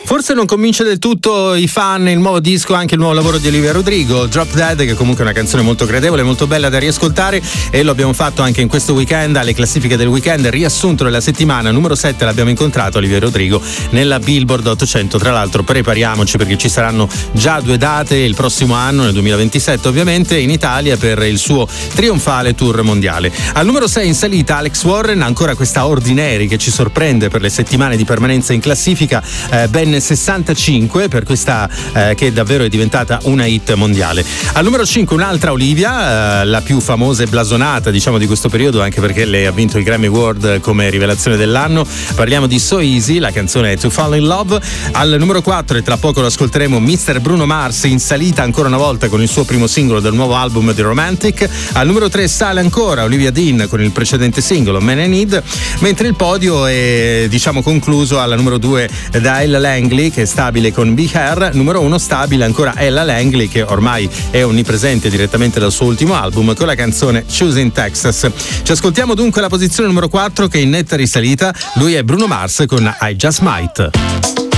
Forse non convince del tutto i fan il nuovo disco, anche il nuovo lavoro di Olivia Rodrigo, Drop Dead, che comunque è una canzone molto gradevole, molto bella da riascoltare, e lo abbiamo fatto anche in questo weekend alle classifiche del weekend, riassunto della settimana. Numero 7 l'abbiamo incontrato Olivia Rodrigo nella Billboard 800. Tra l'altro prepariamoci, perché ci saranno già 2 date il prossimo anno, nel 2027 ovviamente, in Italia per il suo trionfale tour mondiale. Al numero 6 in salita Alex Warren, ancora questa Ordinary che ci sorprende per le settimane di permanenza in classifica, ben 65 per questa che davvero è diventata una hit mondiale. Al numero 5 un'altra Olivia, la più famosa e blasonata diciamo di questo periodo, anche perché lei ha vinto il Grammy Award come rivelazione dell'anno. Parliamo di So Easy, la canzone To Fall in Love. Al numero 4, e tra poco lo ascolteremo, Mr. Bruno Mars in salita ancora una volta con il suo primo singolo del nuovo album The Romantic. Al numero 3 sale ancora Olivia Dean con il precedente singolo Man I Need, mentre il podio è diciamo concluso alla numero 2 da Ella Langley, che è stabile con Be Her. Numero 1 stabile ancora Ella Langley, che ormai è onnipresente direttamente dal suo ultimo album con la canzone Choosing Texas. Ci ascoltiamo dunque la posizione numero 4, che è in netta risalita. Lui è Bruno Mars con I Just Might.